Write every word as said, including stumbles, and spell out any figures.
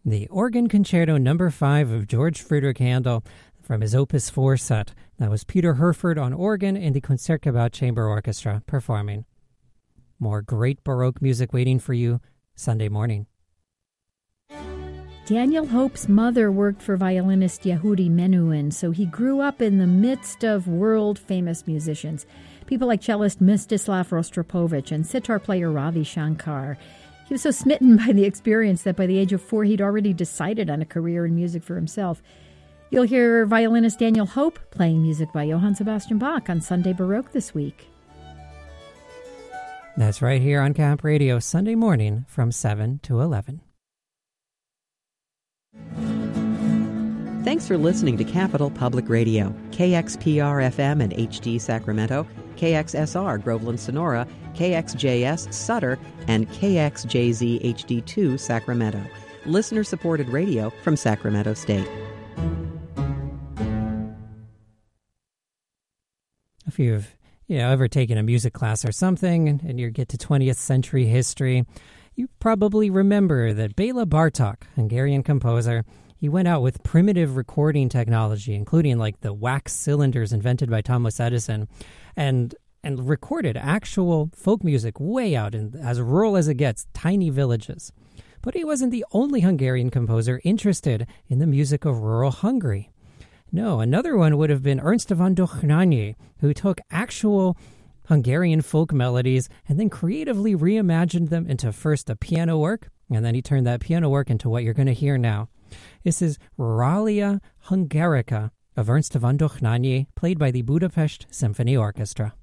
The Organ Concerto Number five of George Friedrich Handel from his Opus four set. That was Peter Herford on organ and the Concertgebouw Chamber Orchestra performing. More great Baroque music waiting for you Sunday morning. Daniel Hope's mother worked for violinist Yehudi Menuhin, so he grew up in the midst of world-famous musicians. People like cellist Mstislav Rostropovich and sitar player Ravi Shankar. He was so smitten by the experience that by the age of four, he'd already decided on a career in music for himself. You'll hear violinist Daniel Hope playing music by Johann Sebastian Bach on Sunday Baroque this week. That's right here on Camp Radio, Sunday morning from seven to eleven. Thanks for listening to Capital Public Radio, K X P R F M and H D Sacramento, K X S R Groveland Sonora, K X J S Sutter, and K X J Z H D two Sacramento. Listener-supported radio from Sacramento State. If you've you know, ever taken a music class or something and, and you get to twentieth century history, you probably remember that Bela Bartok, Hungarian composer, he went out with primitive recording technology, including like the wax cylinders invented by Thomas Edison, and and recorded actual folk music way out in as rural as it gets, tiny villages. But he wasn't the only Hungarian composer interested in the music of rural Hungary. No, another one would have been Ernst von Dohnányi, who took actual Hungarian folk melodies and then creatively reimagined them into first a piano work, and then he turned that piano work into what you're going to hear now. This is Ralia Hungarica of Ernst von Dohnányi, played by the Budapest Symphony Orchestra.